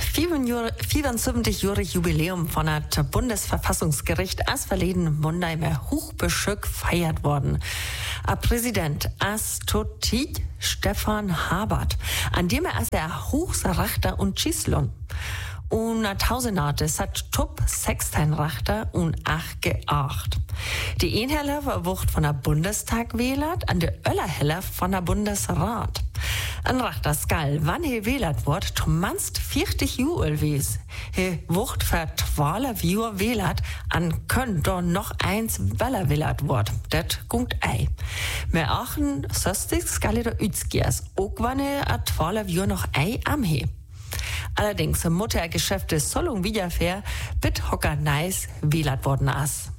74-jährige Jubiläum von der Bundesverfassungsgericht als verleden Monday mehr Hochbeschück feiert worden. A Präsident Astotit Stefan Habert, an dem er als der Hochsrachter und Chislon. Und Tausendate hat Tup 16 Rachter und 8 geacht. Die Einheller wird von der Bundestag wählert, an der Öllerheller von der Bundesrat. Ein Rachter Skall, wann er wählert wird, zumanst 40 Jahre wies. Er wird für 12 Jahre wählert, an könnt doch noch eins weller wählert wird. Das kommt ei. Wir achten, sostig Skall der Ützgiers, auch wann er 12 Jahre noch ei am he. Allerdings Muttergeschäfte Solung Wiederfair bit Hocker Nice wählert worden as.